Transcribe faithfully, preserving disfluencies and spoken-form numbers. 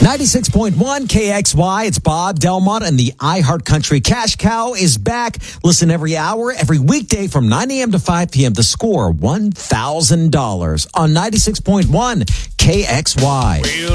ninety-six point one K X Y, it's Bob Delmont, and the iHeart Country Cash Cow is back. Listen every hour, every weekday from nine a.m. to five p.m. to score one thousand dollars on ninety-six point one K X Y.